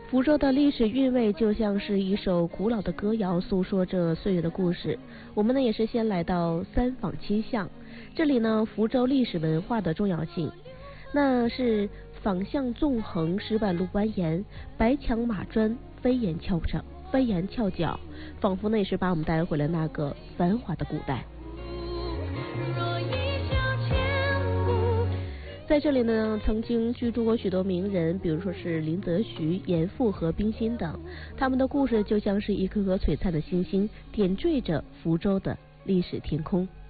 福州的历史韵味就像是一首古老的歌谣，诉说着岁月的故事。我们呢也是先来到三坊七巷，这里呢福州历史文化的重要性，那是坊巷纵横，石板路蜿蜒，白墙马砖，飞檐翘角，仿佛呢也是把我们带回了那个繁华的古代。在这里呢，曾经居住过许多名人，比如说是林则徐、严复和冰心等，他们的故事就像是一颗颗璀璨的星星，点缀着福州的历史天空。